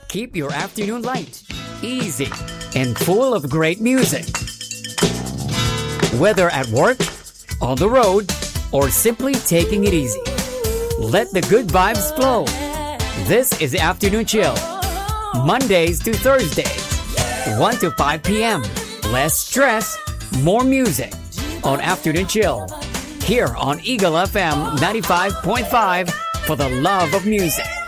Keep your afternoon light, easy, and full of great music. Whether at work, on the road, or simply taking it easy, let the good vibes flow. This is the Afternoon Chill, Mondays to Thursdays, 1 to 5 p.m. Less stress, more music on Afternoon Chill, here on Eagle FM 95.5 for the love of music.